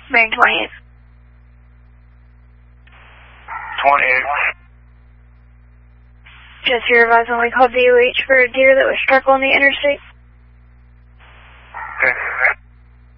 Bearing 28. 28. Just your advice when we called DOH for a deer that was struck on the interstate. Okay.